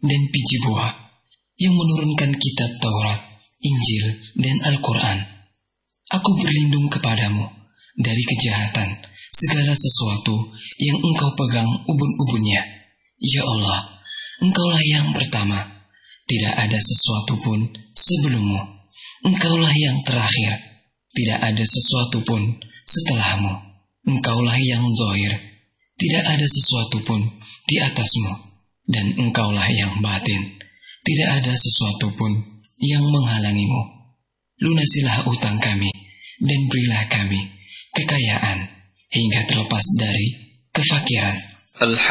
dan biji buah, yang menurunkan kitab Taurat, Injil, dan Al-Quran. Aku berlindung kepadamu dari kejahatan segala sesuatu yang engkau pegang ubun-ubunnya. Ya Allah, engkaulah yang pertama, tidak ada sesuatu pun sebelummu. Engkaulah yang terakhir, tidak ada sesuatu pun setelahmu. Engkaulah yang zahir, tidak ada sesuatu pun di atasmu. Dan engkaulah yang batin, tidak ada sesuatu pun yang menghalangimu. Lunasilah utang kami, dan berilah kami kekayaan hingga terlepas dari kefakiran.